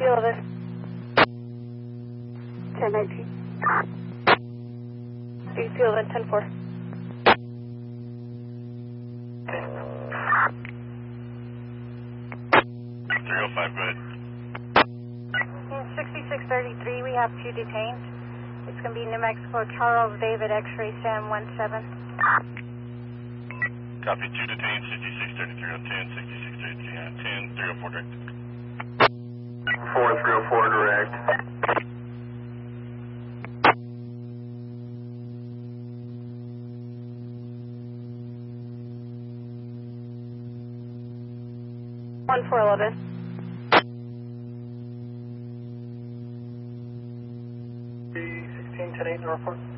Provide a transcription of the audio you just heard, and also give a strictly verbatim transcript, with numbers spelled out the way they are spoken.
eleven. ten nineteen. B P eleven, ten four. three oh five, go ahead. sixty-six thirty-three, we have two detained. It's going to be New Mexico, Charles David, X-ray Sam one seven. Copy, two detained, sixty-six thirty-three on ten, sixty-six thirty-three on ten, three oh four direct. four three oh four direct. one four eleven. sixteen ten eight in the report.